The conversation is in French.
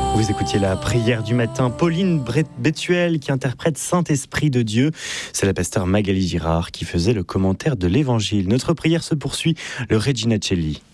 Vous écoutiez la prière du matin, Pauline Bétuel qui interprète Saint-Esprit de Dieu. C'est la pasteur Magali Girard qui faisait le commentaire de l'Évangile. Notre prière se poursuit, le Regina Coeli.